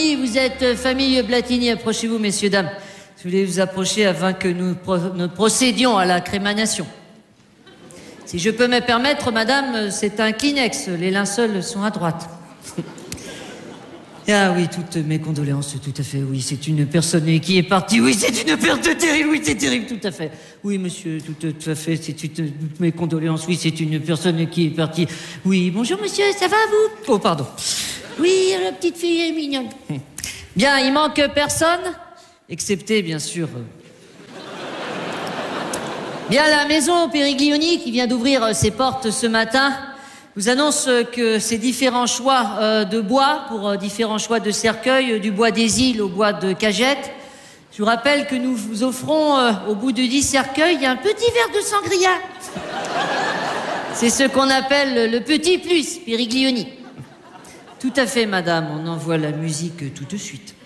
Vous êtes famille Blatini, approchez-vous, messieurs, dames. Je voulais vous approcher afin que nous procédions à la crémation. Si je peux me permettre, madame, c'est un Kleenex. Les linceuls sont à droite. Ah oui, toutes mes condoléances, tout à fait. Oui, c'est une personne qui est partie. Oui, c'est une perte terrible. Oui, c'est terrible, tout à fait. Oui, monsieur, tout à fait. C'est toutes mes condoléances. Oui, c'est une personne qui est partie. Oui, bonjour, monsieur, ça va, vous? Oh, pardon. Oui, la petite fille est mignonne. Bien, il manque personne, excepté, bien sûr... Bien, la maison Périglioni, qui vient d'ouvrir ses portes ce matin, vous annonce que ces différents choix de bois, pour différents choix de cercueil, du bois des îles au bois de cagette, je vous rappelle que nous vous offrons, au bout de 10 cercueils, un petit verre de sangria. C'est ce qu'on appelle le petit plus, Périglioni. Tout à fait, madame, on envoie la musique tout de suite.